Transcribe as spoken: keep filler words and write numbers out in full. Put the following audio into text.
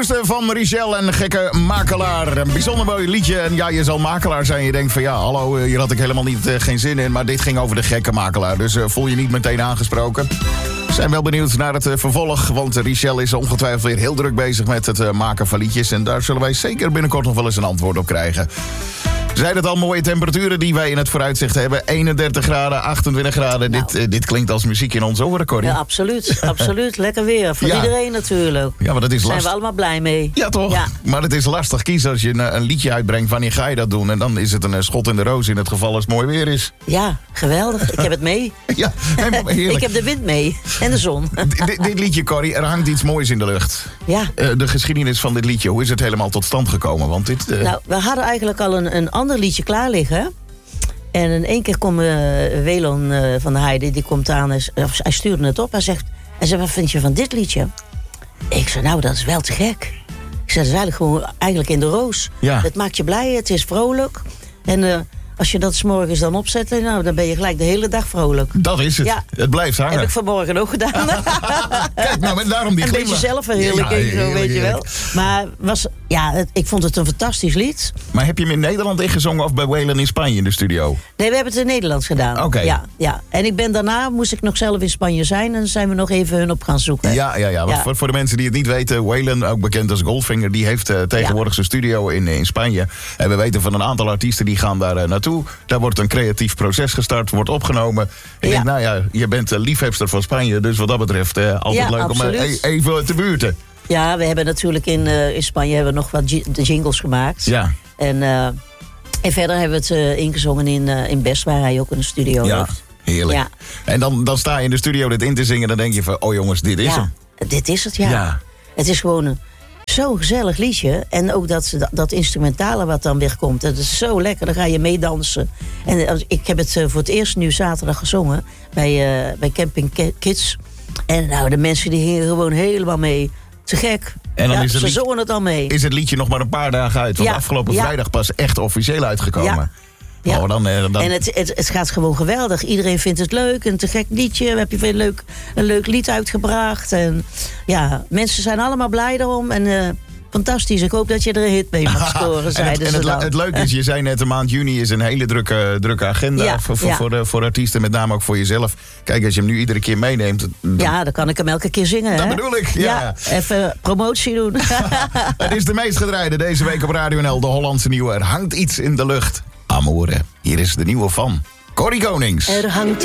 nieuwste van Richelle en Gekke Makelaar. Een bijzonder mooi liedje. En ja, je zal makelaar zijn. Je denkt van ja, hallo, hier had ik helemaal niet, uh, geen zin in. Maar dit ging over de Gekke Makelaar. Dus uh, voel je niet meteen aangesproken. We zijn wel benieuwd naar het uh, vervolg. Want Richelle is ongetwijfeld weer heel druk bezig met het uh, maken van liedjes. En daar zullen wij zeker binnenkort nog wel eens een antwoord op krijgen. Zijn het al mooie temperaturen die wij in het vooruitzicht hebben? eenendertig graden, achtentwintig graden. Nou. Dit, uh, dit klinkt als muziek in onze oren, Corrie. Ja, absoluut. absoluut. Lekker weer. Voor ja. iedereen natuurlijk. Ja, maar dat is Daar lastig. zijn we allemaal blij mee. Ja, toch? Ja. Maar het is lastig kiezen als je een, een liedje uitbrengt. Wanneer ga je dat doen? En dan is het een schot in de roos in het geval als het mooi weer is. Ja, geweldig. Ik heb het mee. Ja, heerlijk. Ik heb de wind mee. En de zon. D- dit liedje, Corrie, er hangt iets moois in de lucht. Ja. Uh, de geschiedenis van dit liedje, hoe is het helemaal tot stand gekomen? Want dit, uh... Nou, we hadden eigenlijk al een, een ander liedje klaar liggen. En in één keer komt uh, Welon uh, van de Heide, die komt aan, en, of hij stuurde het op. Hij zegt, hij zegt, wat vind je van dit liedje? Ik zei, nou, dat is wel te gek. Ik zei, dat is eigenlijk gewoon eigenlijk in de roos. Ja. Het maakt je blij, het is vrolijk. En uh, als je dat 's morgens dan opzet, nou, dan ben je gelijk de hele dag vrolijk. Dat is het. Ja. Het blijft hangen. Heb ik vanmorgen ook gedaan. Kijk, nou, en daarom die een glimlach. beetje zelfverheerlijking, Ja, heerlijk, zo, weet je wel. heerlijk. Maar was, ja, het, ik vond het een fantastisch lied. Maar heb je hem in Nederland ingezongen of bij Waylon in Spanje in de studio? Nee, we hebben het in Nederlands gedaan. Oké. Ja, ja. En ik ben daarna, moest ik nog zelf in Spanje zijn... en zijn we nog even hun op gaan zoeken. Ja, ja, ja. Ja. Voor, voor de mensen die het niet weten... Waylon, ook bekend als Goldfinger... die heeft uh, tegenwoordig zijn studio in, in Spanje. En we weten van een aantal artiesten die gaan daar uh, naartoe. Daar wordt een creatief proces gestart, wordt opgenomen. Ik Ja. denk, nou ja, je bent uh, liefhebster van Spanje... dus wat dat betreft uh, altijd Ja, leuk absoluut. om uh, e- even te buurten. Ja, we hebben natuurlijk in, uh, in Spanje hebben we nog wat ji- de jingles gemaakt. Ja. En, uh, en verder hebben we het uh, ingezongen in, uh, in Best, waar hij ook een studio Ja, heeft. heerlijk. Ja. En dan, dan sta je in de studio dit in te zingen... dan denk je van, oh jongens, dit is Ja, hem. dit is het, ja. Ja. Het is gewoon een zo'n gezellig liedje. En ook dat, dat, dat instrumentale wat dan weer komt. Dat is zo lekker, dan ga je meedansen. En uh, ik heb het uh, voor het eerst nu zaterdag gezongen... bij, uh, bij Camping Ki- Kids. En nou, de mensen die gingen gewoon helemaal mee. Te gek. En dan ja, is het ze lied- zongen het al mee. Is het liedje nog maar een paar dagen uit? Want Ja, afgelopen ja. vrijdag pas echt officieel uitgekomen. Ja. Ja. Oh, dan, eh, dan... En het, het, het gaat gewoon geweldig. Iedereen vindt het leuk. Een te gek liedje. We hebben een leuk, een leuk lied uitgebracht. En ja, mensen zijn allemaal blij erom. En uh, fantastisch. Ik hoop dat je er een hit mee mag scoren, en het, zeiden en ze het, dan. het leuke is, je zei net, de maand juni is een hele drukke, drukke agenda Ja, voor, voor, ja. voor, de, voor artiesten, met name ook voor jezelf. Kijk, als je hem nu iedere keer meeneemt... Dan, Ja, dan kan ik hem elke keer zingen. Dat hè? bedoel ik, ja. Even promotie doen. Het is de meest gedraaide deze week op Radio N L, de Hollandse nieuwe. Er hangt iets in de lucht. Amore, hier is de nieuwe van Corrie Konings. Er hangt